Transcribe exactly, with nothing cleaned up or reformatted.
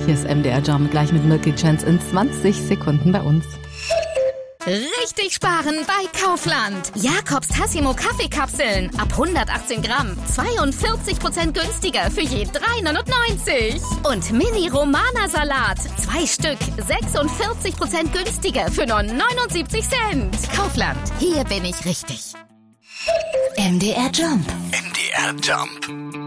Hier ist M D R Jump, gleich mit Milky Chance in zwanzig Sekunden bei uns. Richtig sparen bei Kaufland. Jakobs Tassimo Kaffeekapseln ab hundertachtzehn Gramm. zweiundvierzig Prozent günstiger für je drei neunundneunzig. Und Mini Romana Salat. Zwei Stück. sechsundvierzig Prozent günstiger für nur neunundsiebzig Cent. Kaufland. Hier bin ich richtig. M D R Jump. M D R Jump.